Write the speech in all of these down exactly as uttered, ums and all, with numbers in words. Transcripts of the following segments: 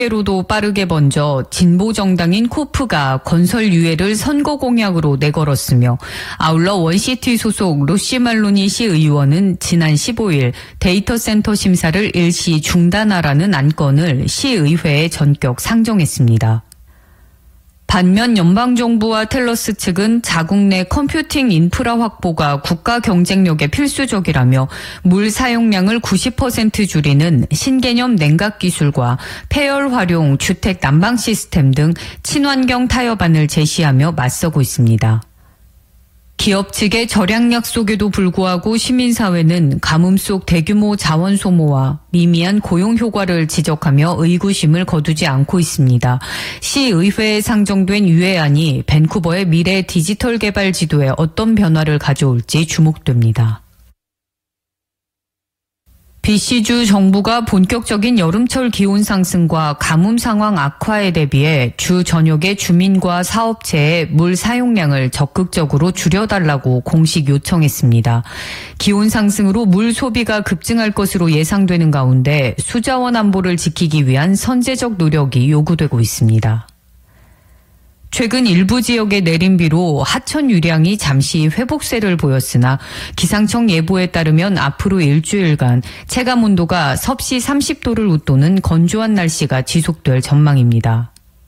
로도 빠르게 번져 진보 정당인 코프가 건설 유예를 선거 공약으로 내걸었으며 아울러 원시티 소속 로시 말로니 시 의원은 지난 십오일 데이터 센터 심사를 일시 중단하라는 안건을 시의회에 전격 상정했습니다. 반면 연방정부와 텔러스 측은 자국 내 컴퓨팅 인프라 확보가 국가 경쟁력에 필수적이라며 물 사용량을 구십 퍼센트 줄이는 신개념 냉각 기술과 폐열 활용 주택 난방 시스템 등 친환경 타협안을 제시하며 맞서고 있습니다. 기업 측의 절약 약속에도 불구하고 시민사회는 가뭄 속 대규모 자원 소모와 미미한 고용 효과를 지적하며 의구심을 거두지 않고 있습니다. 시의회에 상정된 유예안이 밴쿠버의 미래 디지털 개발 지도에 어떤 변화를 가져올지 주목됩니다. 비씨주 정부가 본격적인 여름철 기온 상승과 가뭄 상황 악화에 대비해 주 전역의 주민과 사업체의 물 사용량을 적극적으로 줄여달라고 공식 요청했습니다. 기온 상승으로 물 소비가 급증할 것으로 예상되는 가운데 수자원 안보를 지키기 위한 선제적 노력이 요구되고 있습니다. 최근 일부 지역의 내린 비로 하천 유량이 잠시 회복세를 보였으나 기상청 예보에 따르면 앞으로 일주일간 체감 온도가 섭씨 삼십 도를 웃도는 건조한 날씨가 지속될 전망입니다.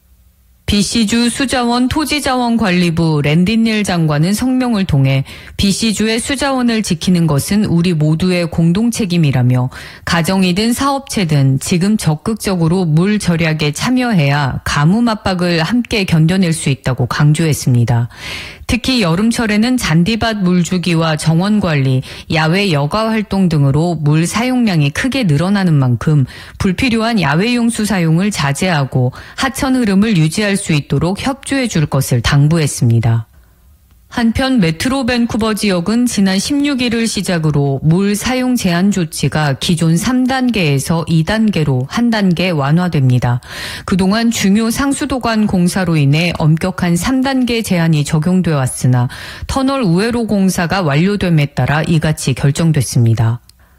비씨주 수자원 토지자원관리부 랜딘닐 장관은 성명을 통해 비씨주의 수자원을 지키는 것은 우리 모두의 공동 책임이라며 가정이든 사업체든 지금 적극적으로 물 절약에 참여해야 가뭄 압박을 함께 견뎌낼 수 있다고 강조했습니다. 특히 여름철에는 잔디밭 물주기와 정원관리, 야외 여가 활동 등으로 물 사용량이 크게 늘어나는 만큼 불필요한 야외 용수 사용을 자제하고 하천 흐름을 유지할 수 있도록 협조해 줄 것을 당부했습니다. 한편 메트로 밴쿠버 지역은 지난 십육일을 시작으로 물 사용 제한 조치가 기존 삼 단계에서 이 단계로 한 단계 완화됩니다. 그동안 중요 상수도관 공사로 인해 엄격한 삼 단계 제한이 적용되어 왔으나 터널 우회로 공사가 완료됨에 따라 이같이 결정됐습니다.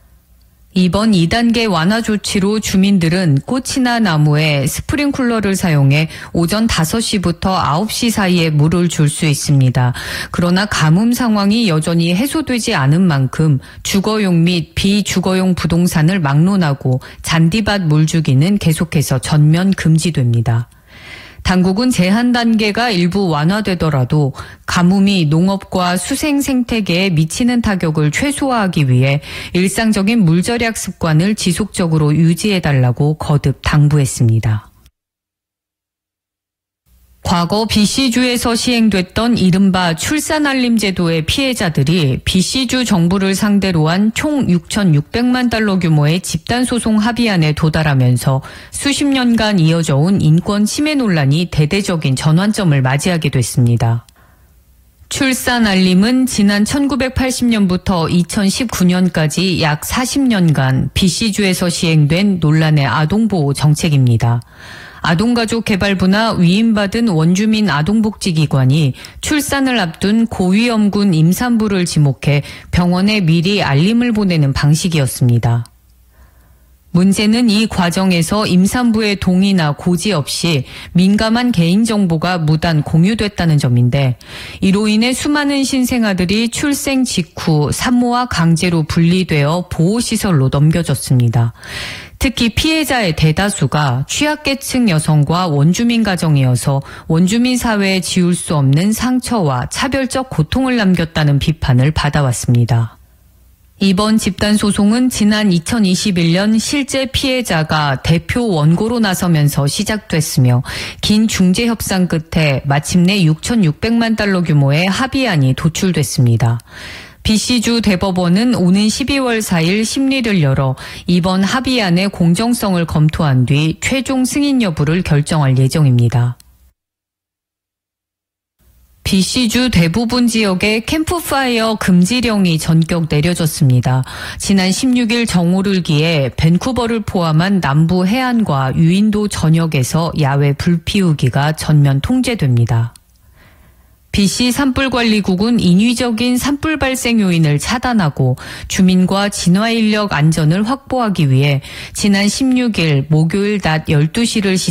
이번 이 단계 완화 조치로 주민들은 꽃이나 나무에 스프링쿨러를 사용해 오전 다섯 시부터 아홉 시 사이에 물을 줄 수 있습니다. 그러나 가뭄 상황이 여전히 해소되지 않은 만큼 주거용 및 비주거용 부동산을 막론하고 잔디밭 물주기는 계속해서 전면 금지됩니다. 당국은 제한 단계가 일부 완화되더라도 가뭄이 농업과 수생 생태계에 미치는 타격을 최소화하기 위해 일상적인 물 절약 습관을 지속적으로 유지해달라고 거듭 당부했습니다. 과거 비씨주에서 시행됐던 이른바 출산알림 제도의 피해자들이 비씨주 정부를 상대로 한 총 육천육백만 달러 규모의 집단소송 합의안에 도달하면서 수십 년간 이어져 온 인권 침해 논란이 대대적인 전환점을 맞이하게 됐습니다. 출산 알림은 지난 천구백팔십 년부터 이천십구 년까지 약 사십 년간 비씨주에서 시행된 논란의 아동보호 정책입니다. 아동가족개발부나 위임받은 원주민 아동복지기관이 출산을 앞둔 고위험군 임산부를 지목해 병원에 미리 알림을 보내는 방식이었습니다. 문제는 이 과정에서 임산부의 동의나 고지 없이 민감한 개인정보가 무단 공유됐다는 점인데 이로 인해 수많은 신생아들이 출생 직후 산모와 강제로 분리되어 보호시설로 넘겨졌습니다. 특히 피해자의 대다수가 취약계층 여성과 원주민 가정이어서 원주민 사회에 지울 수 없는 상처와 차별적 고통을 남겼다는 비판을 받아왔습니다. 이번 집단소송은 지난 이천이십일 년 실제 피해자가 대표 원고로 나서면서 시작됐으며 긴 중재 협상 끝에 마침내 육천육백만 달러 규모의 합의안이 도출됐습니다. 비씨주 대법원은 오는 십이월 사일 심리를 열어 이번 합의안의 공정성을 검토한 뒤 최종 승인 여부를 결정할 예정입니다. 비씨주 대부분 지역에 캠프파이어 금지령이 전격 내려졌습니다. 지난 십육일 정오를 기해 밴쿠버를 포함한 남부 해안과 유인도 전역에서 야외 불피우기가 전면 통제됩니다. 비씨 산불관리국은 인위적인 산불 발생 요인을 차단하고 주민과 진화 인력 안전을 확보하기 위해 지난 십육일 목요일 낮 열두 시를 시작